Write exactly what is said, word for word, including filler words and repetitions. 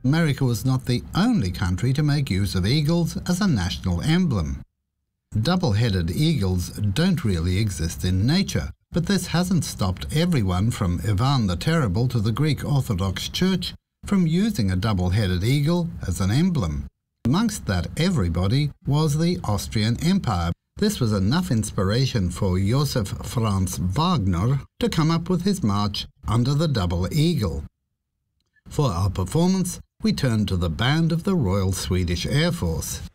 America was not the only country to make use of eagles as a national emblem. Double-headed eagles don't really exist in nature, but this hasn't stopped everyone from Ivan the Terrible to the Greek Orthodox Church from using a double-headed eagle as an emblem. Amongst that everybody was the Austrian Empire. This was enough inspiration for Josef Franz Wagner to come up with his march under the double eagle. For our performance, we turned to the band of the Royal Swedish Air Force.